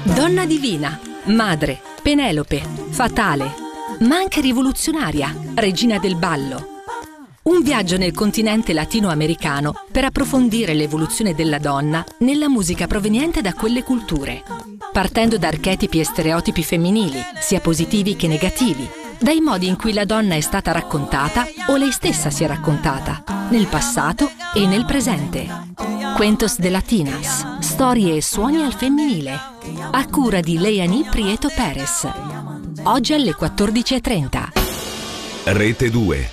Donna divina, madre, Penelope, fatale, ma anche rivoluzionaria, regina del ballo. Un viaggio nel continente latinoamericano per approfondire l'evoluzione della donna nella musica proveniente da quelle culture, partendo da archetipi e stereotipi femminili, sia positivi che negativi, dai modi in cui la donna è stata raccontata o lei stessa si è raccontata, nel passato e nel presente. Cuentos de Latinas, storie e suoni al femminile, a cura di Leani Prieto Perez. Oggi alle 14:30. Rete 2.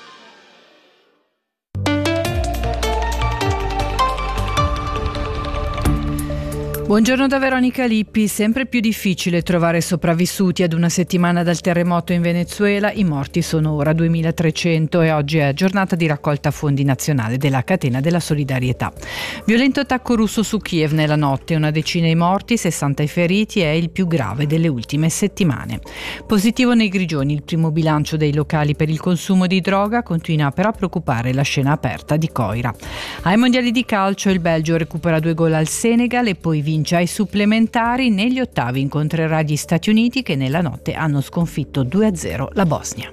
Buongiorno da Veronica Lippi. Sempre più difficile trovare sopravvissuti ad una settimana dal terremoto in Venezuela. I morti sono ora 2.300 e oggi è giornata di raccolta fondi nazionale della catena della solidarietà. Violento attacco russo su Kiev nella notte, una decina i morti, 60 i feriti, è il più grave delle ultime settimane. Positivo nei Grigioni il primo bilancio dei locali per il consumo di droga, continua però a preoccupare la scena aperta di Coira. Ai mondiali di calcio il Belgio recupera 2 gol al Senegal e poi vince ai supplementari. Negli ottavi incontrerà gli Stati Uniti che nella notte hanno sconfitto 2-0 la Bosnia.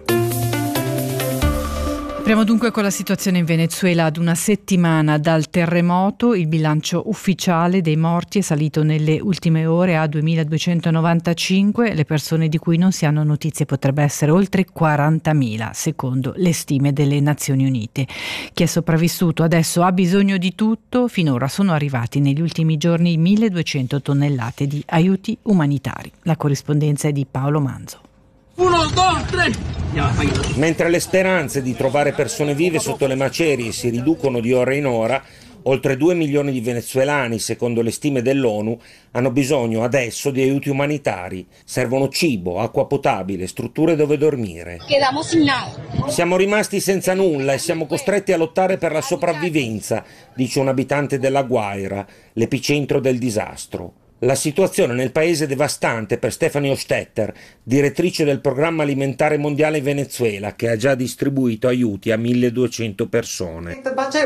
Apriamo dunque con la situazione in Venezuela. Ad una settimana dal terremoto il bilancio ufficiale dei morti è salito nelle ultime ore a 2.295. Le persone di cui non si hanno notizie potrebbe essere oltre 40.000 secondo le stime delle Nazioni Unite. Chi è sopravvissuto adesso ha bisogno di tutto. Finora sono arrivati negli ultimi giorni 1.200 tonnellate di aiuti umanitari. La corrispondenza è di Paolo Manzo. 1, 2, 3. Mentre le speranze di trovare persone vive sotto le macerie si riducono di ora in ora, oltre 2 milioni di venezuelani, secondo le stime dell'ONU, hanno bisogno adesso di aiuti umanitari. Servono cibo, acqua potabile, strutture dove dormire. Siamo rimasti senza nulla e siamo costretti a lottare per la sopravvivenza, dice un abitante della Guaira, l'epicentro del disastro. La situazione nel paese è devastante per Stephanie Hostetter, direttrice del Programma Alimentare Mondiale in Venezuela, che ha già distribuito aiuti a 1.200 persone.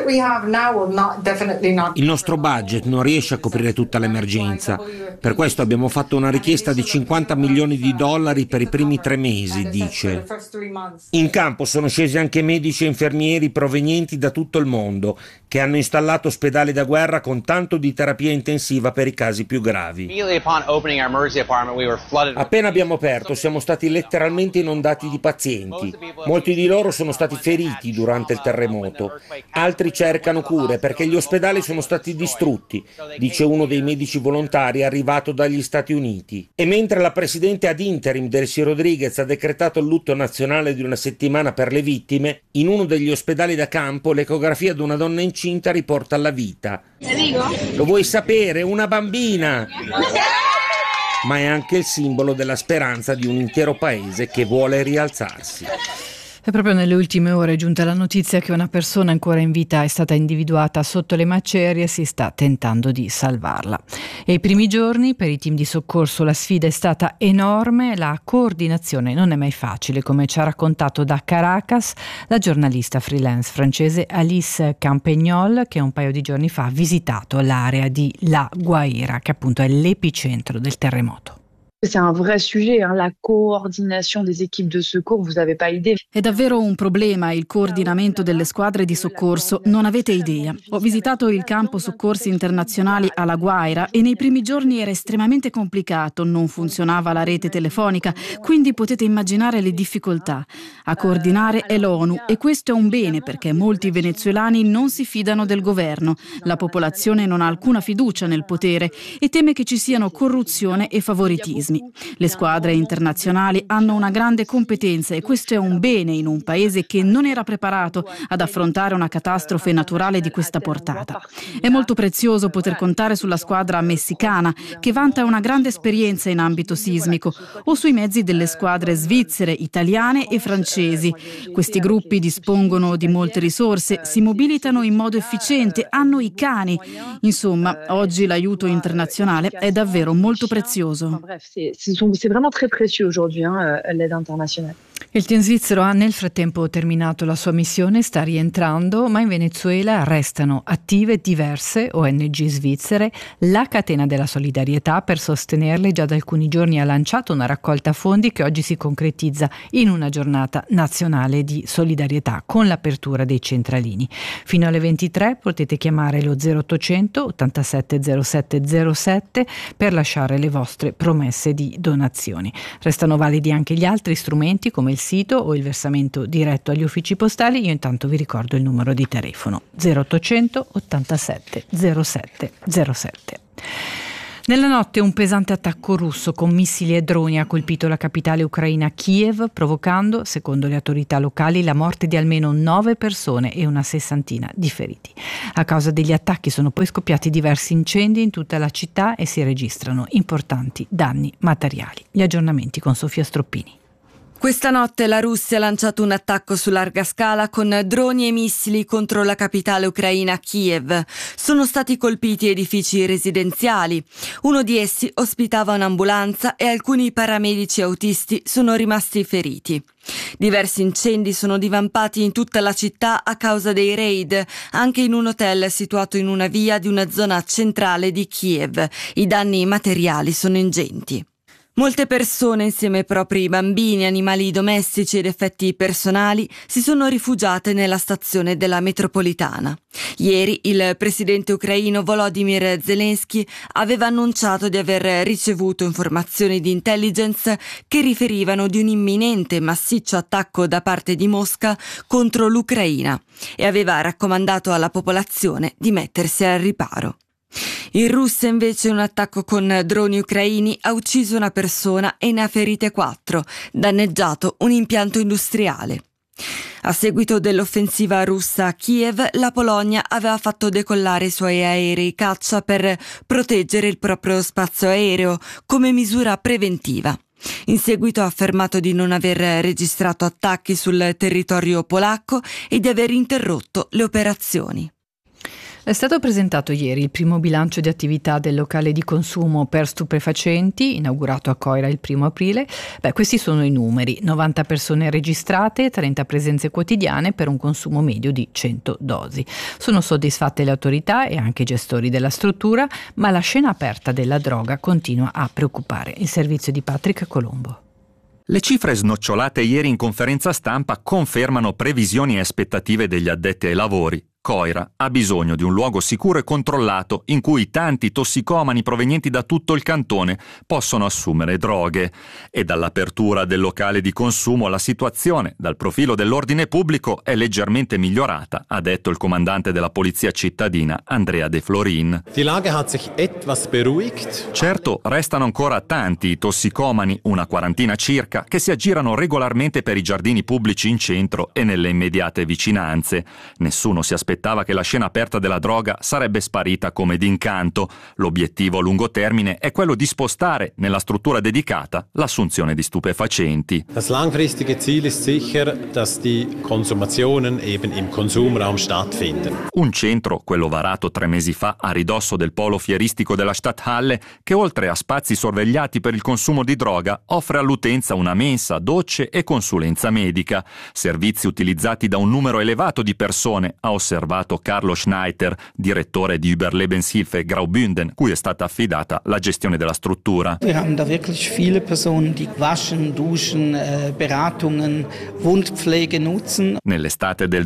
Il nostro budget non riesce a coprire tutta l'emergenza. Per questo abbiamo fatto una richiesta di $50 milioni per i primi 3 mesi, dice. In campo sono scesi anche medici e infermieri provenienti da tutto il mondo, che hanno installato ospedali da guerra con tanto di terapia intensiva per i casi più gravi. Appena abbiamo aperto siamo stati letteralmente inondati di pazienti. Molti di loro sono stati feriti durante il terremoto. Altri cercano cure perché gli ospedali sono stati distrutti, dice uno dei medici volontari arrivato dagli Stati Uniti. E mentre la presidente ad interim Delcy Rodriguez ha decretato il lutto nazionale di una settimana per le vittime, in uno degli ospedali da campo l'ecografia di una donna incinta riporta alla vita. Lo vuoi sapere? Una bambina! Ma è anche il simbolo della speranza di un intero paese che vuole rialzarsi. E proprio nelle ultime ore è giunta la notizia che una persona ancora in vita è stata individuata sotto le macerie e si sta tentando di salvarla. E i primi giorni per i team di soccorso la sfida è stata enorme, la coordinazione non è mai facile, come ci ha raccontato da Caracas la giornalista freelance francese Alice Campagnol, che un paio di giorni fa ha visitato l'area di La Guaira, che appunto è l'epicentro del terremoto. C'est un vrai sujet, la coordination des équipes de secours, vous n'avez pas idée. È davvero un problema il coordinamento delle squadre di soccorso, non avete idea. Ho visitato il campo soccorsi internazionali a La Guaira e nei primi giorni era estremamente complicato, non funzionava la rete telefonica, quindi potete immaginare le difficoltà. A coordinare è l'ONU e questo è un bene perché molti venezuelani non si fidano del governo, la popolazione non ha alcuna fiducia nel potere e teme che ci siano corruzione e favoritismi. Le squadre internazionali hanno una grande competenza e questo è un bene in un paese che non era preparato ad affrontare una catastrofe naturale di questa portata. È molto prezioso poter contare sulla squadra messicana che vanta una grande esperienza in ambito sismico o sui mezzi delle squadre svizzere, italiane e francesi. Questi gruppi dispongono di molte risorse, si mobilitano in modo efficiente, hanno i cani. Insomma, oggi l'aiuto internazionale è davvero molto prezioso. C'est vraiment très précieux aujourd'hui, l'aide internationale. Il team svizzero ha nel frattempo terminato la sua missione, sta rientrando, ma in Venezuela restano attive diverse ONG svizzere. La Catena della Solidarietà, per sostenerle, già da alcuni giorni ha lanciato una raccolta fondi che oggi si concretizza in una giornata nazionale di solidarietà con l'apertura dei centralini. Fino alle 23 potete chiamare lo 0800 87 07 07 per lasciare le vostre promesse di donazioni. Restano validi anche gli altri strumenti come il sito o il versamento diretto agli uffici postali. Io intanto vi ricordo il numero di telefono 0800 87 07 07. Nella notte un pesante attacco russo con missili e droni ha colpito la capitale ucraina Kiev, provocando, secondo le autorità locali, la morte di almeno 9 persone e una sessantina di feriti. A causa degli attacchi sono poi scoppiati diversi incendi in tutta la città e si registrano importanti danni materiali. Gli aggiornamenti con Sofia Stroppini. Questa notte la Russia ha lanciato un attacco su larga scala con droni e missili contro la capitale ucraina Kiev. Sono stati colpiti edifici residenziali. Uno di essi ospitava un'ambulanza e alcuni paramedici autisti sono rimasti feriti. Diversi incendi sono divampati in tutta la città a causa dei raid, anche in un hotel situato in una via di una zona centrale di Kiev. I danni materiali sono ingenti. Molte persone, insieme ai propri bambini, animali domestici ed effetti personali, si sono rifugiate nella stazione della metropolitana. Ieri il presidente ucraino Volodymyr Zelensky aveva annunciato di aver ricevuto informazioni di intelligence che riferivano di un imminente e massiccio attacco da parte di Mosca contro l'Ucraina e aveva raccomandato alla popolazione di mettersi al riparo. In Russia invece un attacco con droni ucraini ha ucciso una persona e ne ha ferite 4, danneggiato un impianto industriale. A seguito dell'offensiva russa a Kiev, la Polonia aveva fatto decollare i suoi aerei caccia per proteggere il proprio spazio aereo come misura preventiva. In seguito ha affermato di non aver registrato attacchi sul territorio polacco e di aver interrotto le operazioni. È stato presentato ieri il primo bilancio di attività del locale di consumo per stupefacenti, inaugurato a Coira il 1 aprile. Questi sono i numeri: 90 persone registrate, 30 presenze quotidiane per un consumo medio di 100 dosi. Sono soddisfatte le autorità e anche i gestori della struttura, ma la scena aperta della droga continua a preoccupare. Il servizio di Patrick Colombo. Le cifre snocciolate ieri in conferenza stampa confermano previsioni e aspettative degli addetti ai lavori. Coira ha bisogno di un luogo sicuro e controllato in cui tanti tossicomani provenienti da tutto il cantone possono assumere droghe. E dall'apertura del locale di consumo la situazione, dal profilo dell'ordine pubblico, è leggermente migliorata, ha detto il comandante della polizia cittadina Andrea De Florin. Die Lage hat sich etwas beruhigt. Certo, restano ancora tanti i tossicomani, una quarantina circa, che si aggirano regolarmente per i giardini pubblici in centro e nelle immediate vicinanze. Nessuno si aspettava che la scena aperta della droga sarebbe sparita come d'incanto. L'obiettivo a lungo termine è quello di spostare nella struttura dedicata l'assunzione di stupefacenti. Das langfristige Ziel ist sicher, dass die Konsumationen eben im Konsumraum stattfinden. Un centro, quello varato 3 mesi fa a ridosso del polo fieristico della Stadthalle, che oltre a spazi sorvegliati per il consumo di droga, offre all'utenza una mensa, docce e consulenza medica. Servizi utilizzati da un numero elevato di persone, ha osservato Carlo Schneider, direttore di Überlebenshilfe Graubünden, cui è stata affidata la gestione della struttura. Wir haben da wirklich viele Personen, die waschen, duschen, Beratungen, Wundpflege nutzen. Nell'estate del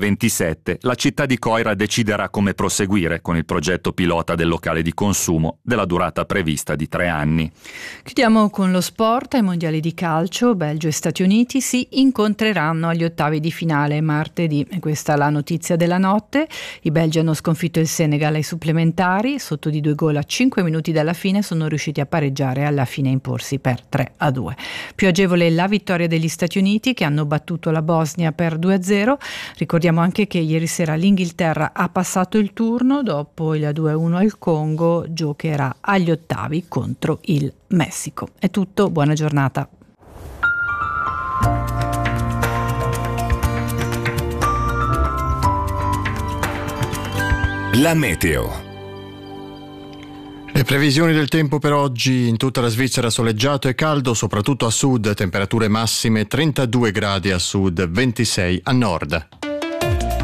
2027 la città di Coira deciderà come proseguire con il progetto pilota del locale di consumo della durata prevista di 3 anni. Chiudiamo con lo sport. Ai mondiali di calcio Belgio e Stati Uniti si incontreranno agli ottavi di finale martedì. E questa è la notizia della notte. I belgi hanno sconfitto il Senegal ai supplementari, sotto di 2 gol a 5 minuti dalla fine sono riusciti a pareggiare e alla fine imporsi per 3-2. Più agevole la vittoria degli Stati Uniti, che hanno battuto la Bosnia per 2-0. Ricordiamo anche che ieri sera l'Inghilterra ha passato il turno, dopo il 2-1 al Congo giocherà agli ottavi contro il Messico. È tutto, buona giornata. La meteo. Le previsioni del tempo per oggi: in tutta la Svizzera soleggiato e caldo, soprattutto a sud, temperature massime 32 gradi a sud, 26 a nord.